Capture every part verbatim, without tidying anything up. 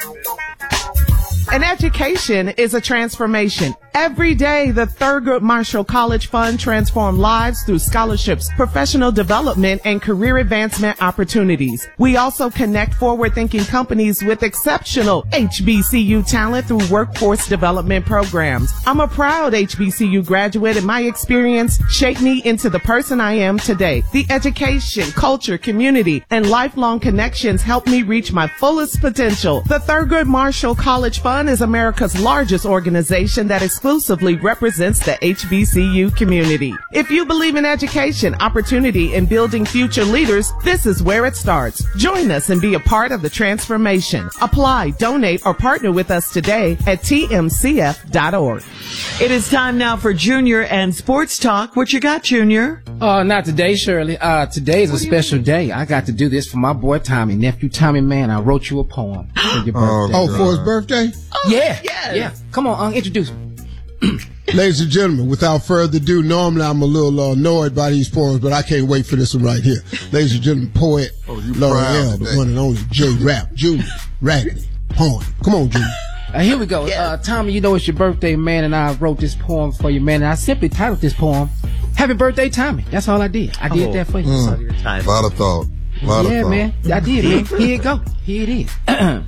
An education is a transformation. Every day, the Thurgood Marshall College Fund transforms lives through scholarships, professional development, and career advancement opportunities. We also connect forward-thinking companies with exceptional H B C U talent through workforce development programs. I'm a proud H B C U graduate, and my experience shaped me into the person I am today. The education, culture, community, and lifelong connections helped me reach my fullest potential. The Thurgood Marshall College Fund is America's largest organization that exclusively represents the H B C U community. If you believe in education, opportunity, and building future leaders, this is where it starts. Join us and be a part of the transformation. Apply, donate, or partner with us today at T M C F dot org. It is time now for Junior and Sports Talk. What you got, Junior? Uh, not today, Shirley. Uh, today's a special day. I got to do this for my boy Tommy, nephew Tommy, man. I wrote you a poem for your birthday. Oh, for his birthday? Oh, yeah, yes. yeah. Come on, um, introduce me. Ladies and gentlemen, without further ado, normally I'm a little uh, annoyed by these poems, but I can't wait for this one right here. Ladies and gentlemen, poet oh, L'Oreal, the one and only J. Rap Junior Raggedy Poem. Come on, Junior. Uh, here we go. Uh, Tommy, you know it's your birthday, man, and I wrote this poem for you, man, and I simply titled this poem, Happy Birthday, Tommy. That's all I did. I did oh, that for you. Mm. A lot of thought. A lot yeah, of thought. man. I did, man. Here it go. Here it is.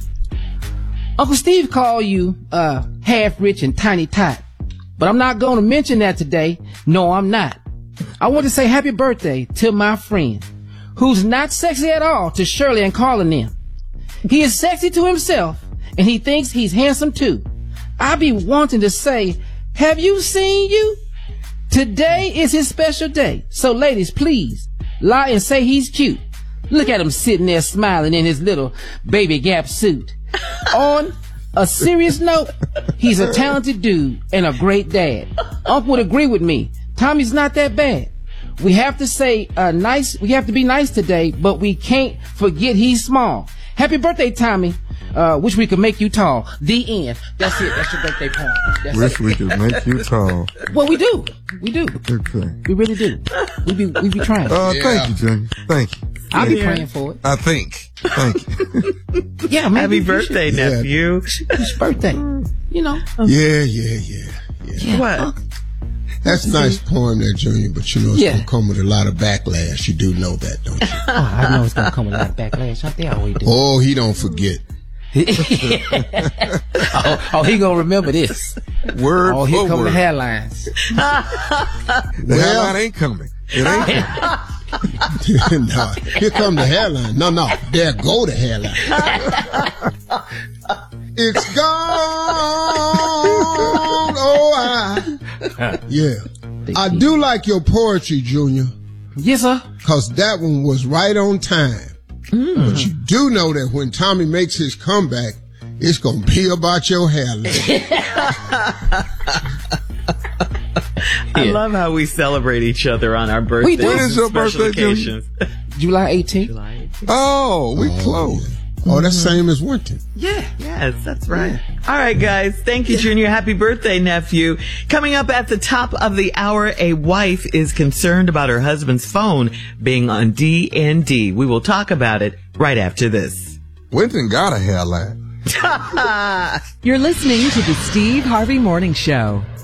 Uncle Steve called you uh, half rich and tiny tot. But I'm not going to mention that today. No, I'm not. I want to say happy birthday to my friend, who's not sexy at all to Shirley and Carl and them. He is sexy to himself, and he thinks he's handsome too. I be wanting to say, have you seen you? Today is his special day. So ladies, please, lie and say he's cute. Look at him sitting there smiling in his little baby Gap suit. On a serious note, he's a talented dude and a great dad. Unc would agree with me. Tommy's not that bad. We have to say uh, nice. We have to be nice today, but we can't forget he's small. Happy birthday, Tommy. Uh, wish we could make you tall. The end. That's it. That's your birthday poem. That's wish it. we could make you tall. Well, we do. We do. Okay. We really do. We be we be trying. Uh, yeah. Thank you, Junior. Thank you. I'll be praying for it. I think. Thank you. Yeah, man. Happy birthday, nephew. It's birthday. You know. Yeah, yeah, yeah, yeah. yeah. What? Uh, That's a nice poem there, Junior, but you know it's Yeah. going to come with a lot of backlash. You do know that, don't you? oh, I know it's gonna come with a lot of backlash. I think I always do. Oh, he don't forget. oh, oh, he gonna remember this. Word Oh, for here come word. the headlines. The Well- hairline ain't coming. It ain't coming. No, here come the hairline. No, no, there go the hairline. It's gone. Oh, I. Yeah. I do like your poetry, Junior, Yes, sir. because that one was right on time. Mm. But you do know that when Tommy makes his comeback, it's going to be about your hairline. I love how we celebrate each other on our birthdays. We do. When and is your special birthday, Junior? occasions. July eighteenth. July eighteenth. Oh, we Oh, close. yeah. Oh, that's same as Winton. Yeah, yes, that's right. All right, guys. Thank you, Junior. Happy birthday, nephew. Coming up at the top of the hour, a wife is concerned about her husband's phone being on D and D. We will talk about it right after this. Winton got a hairline. You're listening to the Steve Harvey Morning Show.